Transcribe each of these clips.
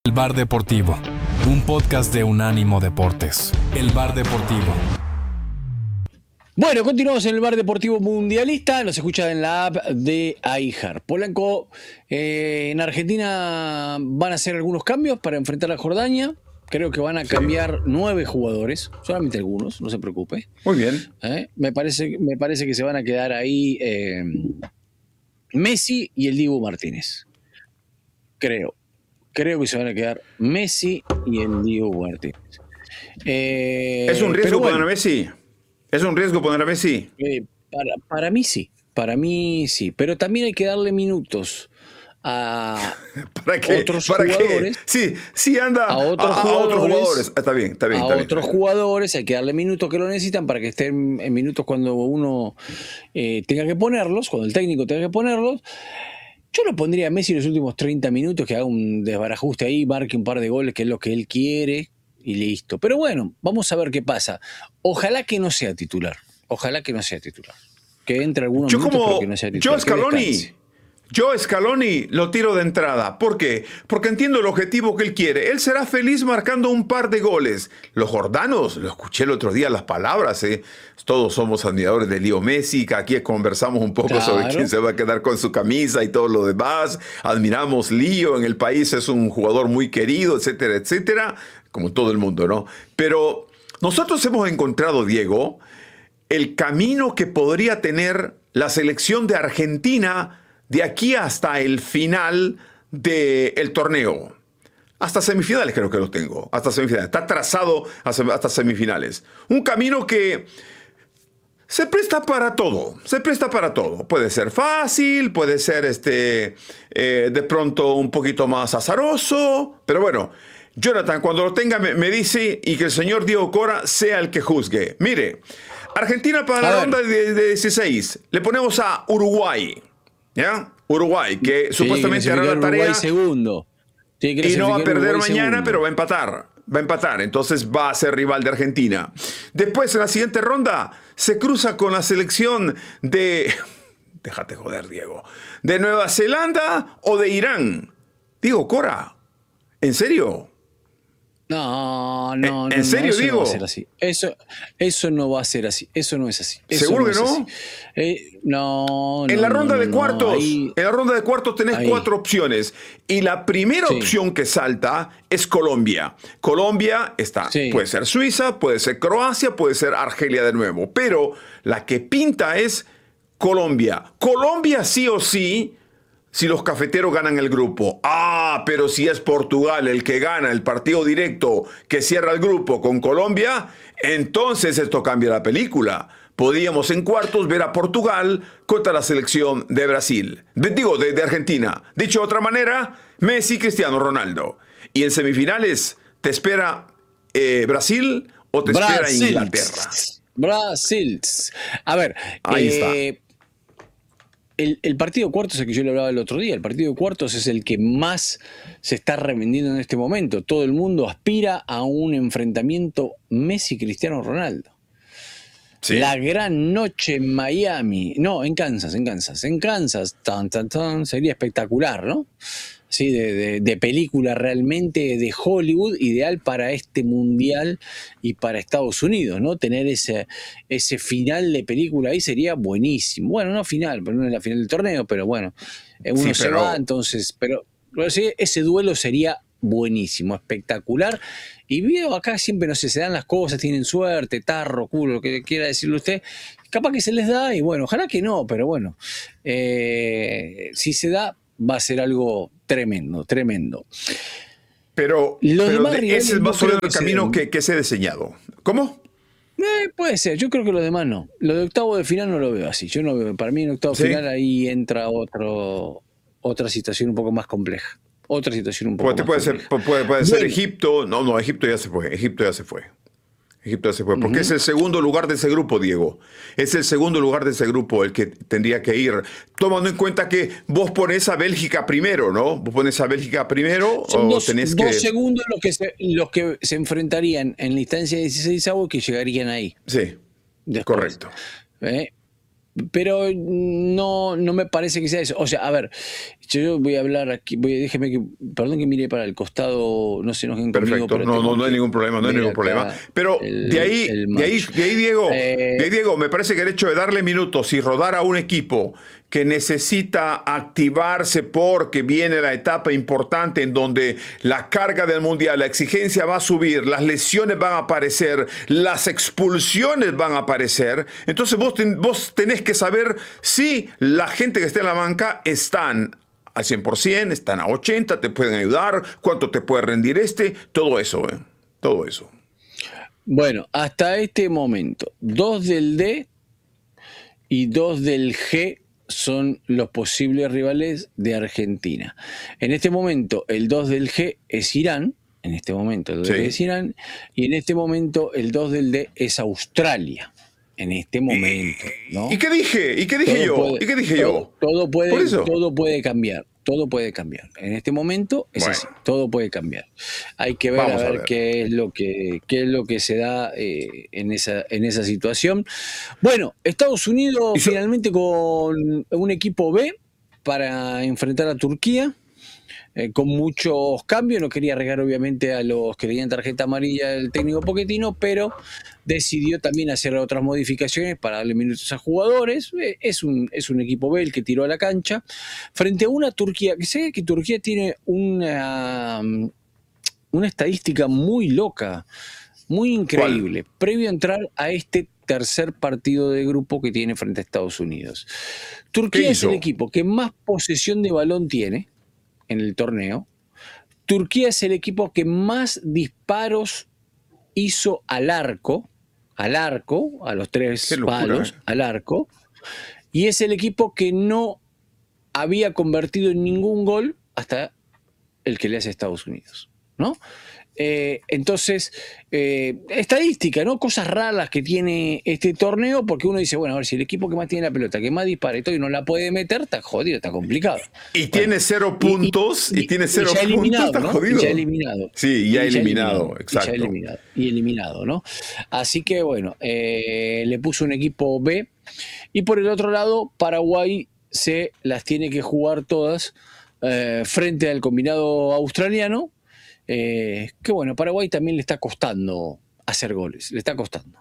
El Bar Deportivo, un podcast de Unánimo Deportes. El Bar Deportivo. Bueno, continuamos en el Bar Deportivo Mundialista. Nos escucha en la app de iHeart. Polanco, en Argentina van a hacer algunos cambios para enfrentar a Jordania. Creo que van a cambiar 9 jugadores, solamente algunos, no se preocupe. Muy bien. Me parece que se van a quedar ahí Messi y el Dibu Martínez. Creo que se van a quedar Messi y el Dibu Martínez. ¿Es un riesgo poner a Messi? ¿Es un riesgo poner a Messi? Para mí sí. Para mí sí. Pero también hay que darle minutos a otros jugadores. Sí, anda a otros jugadores. Está bien. Otros jugadores hay que darle minutos que lo necesitan para que estén en minutos cuando uno tenga que ponerlos, cuando el técnico tenga que ponerlos. Yo lo pondría a Messi en los últimos 30 minutos, que haga un desbarajuste ahí, marque un par de goles, que es lo que él quiere, y listo. Pero bueno, vamos a ver qué pasa. Ojalá que no sea titular. Que entre algunos minutos, pero que no sea titular. Yo Scaloni lo tiro de entrada. ¿Por qué? Porque entiendo el objetivo que él quiere. Él será feliz marcando un par de goles. Los jordanos, lo escuché el otro día las palabras, todos somos admiradores de Leo Messi, que aquí conversamos un poco sobre quién se va a quedar con su camisa y todo lo demás. Admiramos Leo, en el país es un jugador muy querido, etcétera, etcétera, como todo el mundo, ¿no? Pero nosotros hemos encontrado, Diego, el camino que podría tener la selección de Argentina de aquí hasta el final del torneo. Hasta semifinales creo que lo tengo. Hasta semifinales. Está trazado hasta semifinales. Un camino que se presta para todo. Puede ser fácil, puede ser de pronto un poquito más azaroso. Pero bueno, Jonathan, cuando lo tenga me dice, y que el señor Diego Cora sea el que juzgue. Mire, Argentina para la ronda de 16. Le ponemos a Uruguay. ¿Ya? Uruguay, que supuestamente hará la tarea. Segundo. Y no va a perder Uruguay mañana, segundo. pero va a empatar. Entonces va a ser rival de Argentina. Después, en la siguiente ronda, se cruza con la selección de... Déjate joder, Diego. ¿De Nueva Zelanda o de Irán? Cora, ¿en serio? No. ¿En serio, eso digo? No va a ser así. Eso no va a ser así. Eso no es así. ¿Seguro que no? No. En la ronda de cuartos, ahí, en la ronda de cuartos tenés 4 opciones. Y la primera opción que salta es Colombia. Colombia está, puede ser Suiza, puede ser Croacia, puede ser Argelia de nuevo. Pero la que pinta es Colombia. Colombia sí o sí, si los cafeteros ganan el grupo. Pero si es Portugal el que gana el partido directo que cierra el grupo con Colombia, entonces esto cambia la película. Podríamos en cuartos ver a Portugal contra la selección de Brasil. De Argentina. Dicho de otra manera, Messi, Cristiano Ronaldo. Y en semifinales, ¿te espera Brasil o te espera Inglaterra? Brasil. A ver, ahí está. El partido de cuartos es el que yo le hablaba el otro día. El partido de cuartos es el que más se está revendiendo en este momento. Todo el mundo aspira a un enfrentamiento Messi-Cristiano Ronaldo. Sí. La gran noche en Miami. No, en Kansas. Sería espectacular, ¿no? Sí, de película realmente de Hollywood, ideal para este mundial y para Estados Unidos, ¿no? Tener ese final de película ahí sería buenísimo. Bueno, no final, pero no es la final del torneo, pero bueno, se va, entonces, pero sí, ese duelo sería buenísimo, espectacular. Y veo acá siempre, no sé, se dan las cosas, tienen suerte, tarro, culo, lo que quiera decirle usted. Capaz que se les da y bueno, ojalá que no, pero bueno, si se da, va a ser algo tremendo. Pero ese va a ser el camino que se ha diseñado. ¿Cómo? Puede ser, yo creo que los demás no. Lo de octavo de final no lo veo así. Yo no veo, para mí en octavo de final ahí entra otra situación un poco más compleja. Puede ser Egipto. No, Egipto ya se fue. Porque es el segundo lugar de ese grupo, Diego. Es el segundo lugar de ese grupo el que tendría que ir. Tomando en cuenta que vos pones a Bélgica primero, ¿no? Son dos segundos los que se enfrentarían en la instancia de 16avos que llegarían ahí. Sí, después. Correcto. pero no me parece que sea eso. O sea, a ver, yo voy a hablar aquí, perdón que mire para el costado, no se enojen conmigo. Perfecto, Pero no hay ningún problema, no hay ningún problema. Pero de ahí, Diego, me parece que el hecho de darle minutos y rodar a un equipo que necesita activarse porque viene la etapa importante en donde la carga del Mundial, la exigencia va a subir, las lesiones van a aparecer, las expulsiones van a aparecer. Entonces vos tenés que saber si la gente que está en la banca están al 100%, están a 80%, te pueden ayudar, cuánto te puede rendir todo eso, todo eso. Bueno, hasta este momento, 2 del D y 2 del G son los posibles rivales de Argentina. En este momento, el 2 del G es Irán, en este momento el 2 del G es Irán, y en este momento el 2 del D es Australia. En este momento, ¿no? ¿Y qué dije? Todo puede cambiar. Todo puede cambiar. En este momento es así. Todo puede cambiar. Hay que ver a ver qué es lo que se da en esa situación. Bueno, Estados Unidos finalmente con un equipo B para enfrentar a Turquía. Con muchos cambios, no quería arriesgar obviamente a los que tenían tarjeta amarilla el técnico Pochettino, pero decidió también hacer otras modificaciones para darle minutos a jugadores. Es un equipo B el que tiró a la cancha frente a una Turquía, que sé que Turquía tiene una estadística muy loca, muy increíble. ¿Cuál? Previo a entrar a este tercer partido de grupo que tiene frente a Estados Unidos. Turquía es el equipo que más posesión de balón tiene en el torneo. Turquía es el equipo que más disparos hizo al arco, a los 3 palos, al arco, y es el equipo que no había convertido en ningún gol hasta el que le hace a Estados Unidos, ¿no? Entonces, estadística, ¿no? Cosas raras que tiene este torneo, porque uno dice, bueno, a ver, si el equipo que más tiene la pelota, que más dispara y todo y no la puede meter, está jodido, está complicado. Y tiene 0 puntos, y tiene 0 puntos, está jodido. Y ya eliminado. Sí, ya eliminado, exacto. Y eliminado, ¿no? Así que, bueno, le puso un equipo B. Y por el otro lado, Paraguay se las tiene que jugar todas frente al combinado australiano. Que bueno, a Paraguay también le está costando hacer goles, le está costando.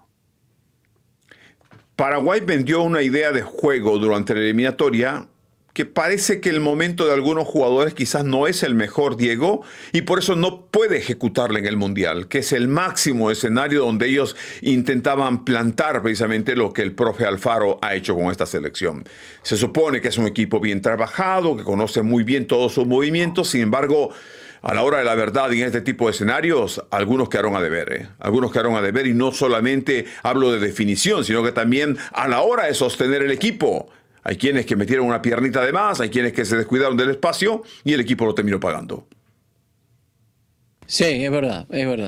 Paraguay vendió una idea de juego durante la eliminatoria que parece que el momento de algunos jugadores quizás no es el mejor, Diego, y por eso no puede ejecutarla en el Mundial, que es el máximo escenario donde ellos intentaban plantar precisamente lo que el profe Alfaro ha hecho con esta selección. Se supone que es un equipo bien trabajado, que conoce muy bien todos sus movimientos, sin embargo, a la hora de la verdad y en este tipo de escenarios, algunos quedaron a deber. Algunos quedaron a deber, y no solamente hablo de definición, sino que también a la hora de sostener el equipo. Hay quienes que metieron una piernita de más, hay quienes que se descuidaron del espacio y el equipo lo terminó pagando. Sí, es verdad.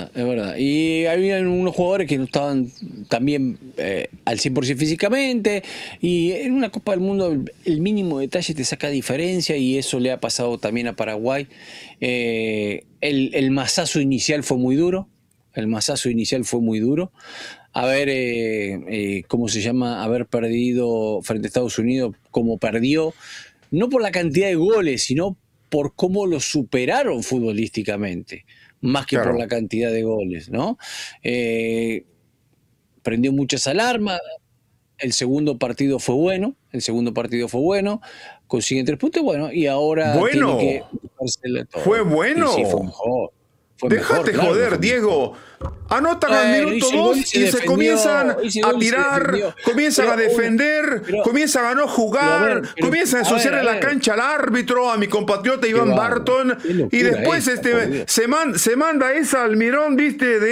Y había unos jugadores que no estaban también al 100% físicamente, y en una Copa del Mundo el mínimo detalle te saca diferencia, y eso le ha pasado también a Paraguay. El masazo inicial fue muy duro. ¿Cómo se llama? Haber perdido frente a Estados Unidos como perdió, no por la cantidad de goles, sino por cómo lo superaron futbolísticamente, más que por la cantidad de goles, ¿no? Prendió muchas alarmas. El segundo partido fue bueno, consiguen 3 puntos, bueno, y ahora tiene que todo. Fue bueno. Sí, fue mejor. Déjate joder, Diego. Anotan al minuto 2 y se comienzan a tirar, comienzan a defender, comienzan a no jugar, comienzan a asociar en la cancha al árbitro, a mi compatriota Iván Barton, y después se manda esa Almirón, viste, de